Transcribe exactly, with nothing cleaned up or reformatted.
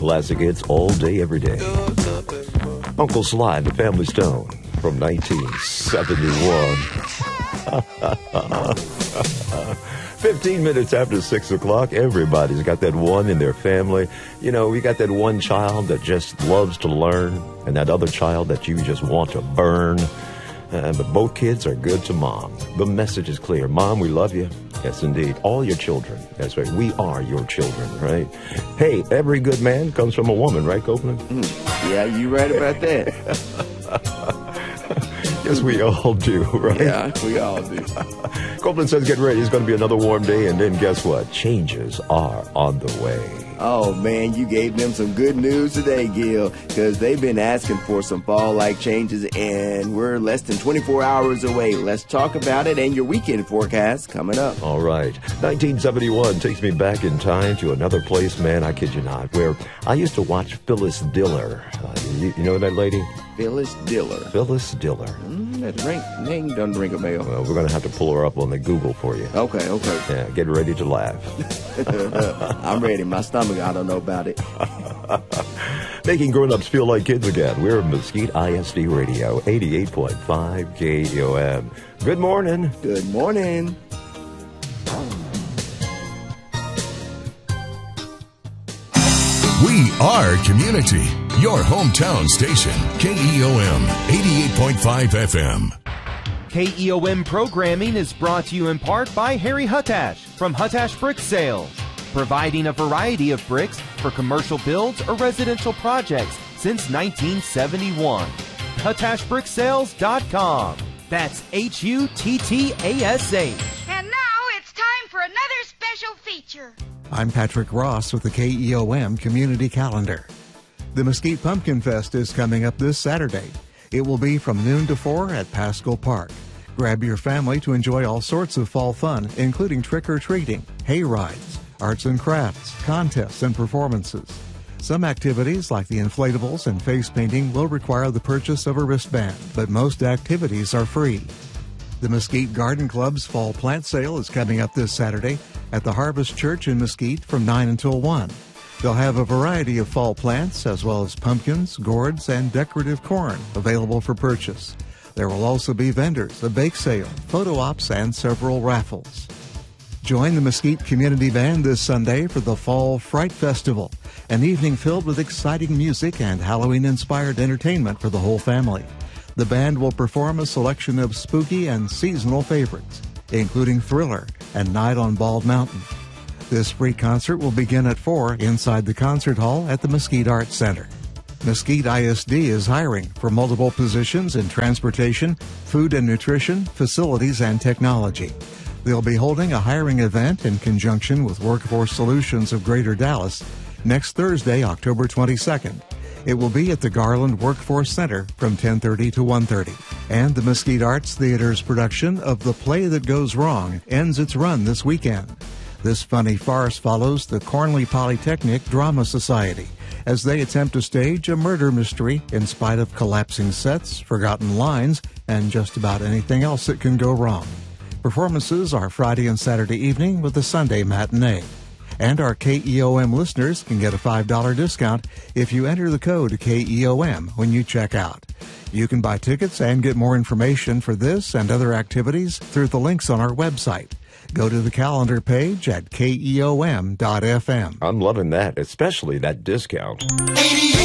classic hits all day, every day. Uncle Sly and the Family Stone from nineteen seventy-one. fifteen minutes after six o'clock, everybody's got that one in their family. You know, we got that one child that just loves to learn and that other child that you just want to burn. Uh, but both kids are good to mom. The message is clear. Mom, we love you. Yes, indeed. All your children. That's right. We are your children, right? Hey, every good man comes from a woman, right, Copeland? Mm. Yeah, you right about that. Yes, we all do, right? Yeah, we all do. Copeland says get ready. It's going to be another warm day. And then guess what? Changes are on the way. Oh, man, you gave them some good news today, Gil, because they've been asking for some fall-like changes, and we're less than twenty-four hours away. Let's talk about it and your weekend forecast coming up. All right. nineteen seventy-one takes me back in time to another place, man, I kid you not, where I used to watch Phyllis Diller. Uh, you, you know that lady? Phyllis Diller. Phyllis Diller. Mm, that ring, name doesn't ring a bell. Well, we're going to have to pull her up on the Google for you. Okay, okay. Yeah, get ready to laugh. I'm ready. My stomach, I don't know about it. Making grown-ups feel like kids again. We're Mesquite I S D Radio, eighty-eight point five K E O M. Good morning. Good morning. We are community. Your hometown station, K E O M, eighty-eight point five F M. K E O M programming is brought to you in part by Harry Huttash from Huttash Brick Sales, providing a variety of bricks for commercial builds or residential projects since nineteen seventy-one. Huttash Brick Sales dot com. That's H U T T A S H. And now it's time for another special feature. I'm Patrick Ross with the K E O M Community Calendar. The Mesquite Pumpkin Fest is coming up this Saturday. It will be from noon to four at Pascal Park. Grab your family to enjoy all sorts of fall fun, including trick-or-treating, hay rides, arts and crafts, contests, and performances. Some activities, like the inflatables and face painting, will require the purchase of a wristband, but most activities are free. The Mesquite Garden Club's Fall Plant Sale is coming up this Saturday at the Harvest Church in Mesquite from nine until one. They'll have a variety of fall plants, as well as pumpkins, gourds, and decorative corn available for purchase. There will also be vendors, a bake sale, photo ops, and several raffles. Join the Mesquite Community Band this Sunday for the Fall Fright Festival, an evening filled with exciting music and Halloween-inspired entertainment for the whole family. The band will perform a selection of spooky and seasonal favorites, including Thriller and Night on Bald Mountain. This free concert will begin at four inside the concert hall at the Mesquite Arts Center. Mesquite I S D is hiring for multiple positions in transportation, food and nutrition, facilities, and technology. They'll be holding a hiring event in conjunction with Workforce Solutions of Greater Dallas next Thursday, October twenty-second. It will be at the Garland Workforce Center from ten thirty to one thirty. And the Mesquite Arts Theater's production of The Play That Goes Wrong ends its run this weekend. This funny farce follows the Cornley Polytechnic Drama Society as they attempt to stage a murder mystery in spite of collapsing sets, forgotten lines, and just about anything else that can go wrong. Performances are Friday and Saturday evening with a Sunday matinee. And our K E O M listeners can get a five dollars discount if you enter the code K E O M when you check out. You can buy tickets and get more information for this and other activities through the links on our website. Go to the calendar page at K E O M dot F M. I'm loving that, especially that discount. eighty-eight